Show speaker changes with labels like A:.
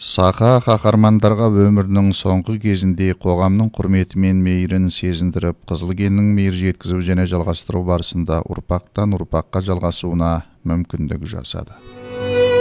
A: Саха қаһармандарға өмірінің соңғы кезінде қоғамның құрметі мен мейірін сезіндіріп, Қызылкеннің мейір жеткізіп және жалғастыру барысында ұрпақтан ұрпаққа жалғасуына мүмкіндік жасады.